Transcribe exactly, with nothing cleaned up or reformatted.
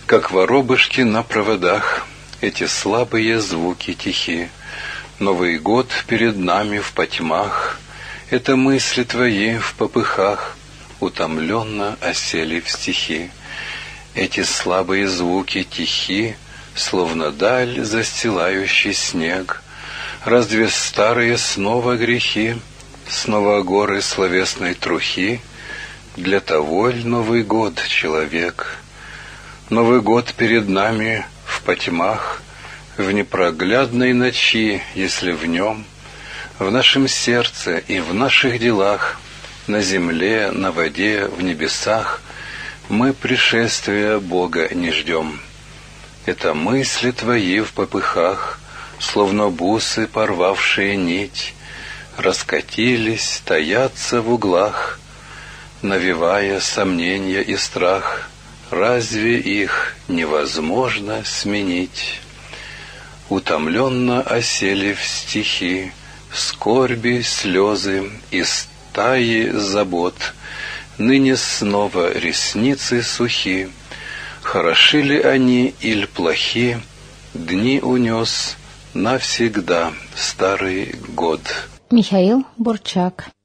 Как воробышки на проводах, эти слабые звуки тихи. Новый год перед нами в потьмах, это мысли твои в попыхах утомленно осели в стихи. Эти слабые звуки тихи, словно даль застилающий снег. Разве старые снова грехи, снова горы словесной трухи? Для того ль Новый год, человек? Новый год перед нами в потьмах, в непроглядной ночи, если в нем, в нашем сердце и в наших делах, на земле, на воде, в небесах, мы пришествия Бога не ждем. Это мысли твои в попыхах, словно бусы, порвавшие нить, раскатились, таятся в углах, навевая сомнения и страх. Разве их невозможно сменить? Утомленно осели в стихи скорби, слезы и стаи забот. Ныне снова ресницы сухи. Хороши ли они иль плохи? Дни унес навсегда старый год. Михаил Бурчак.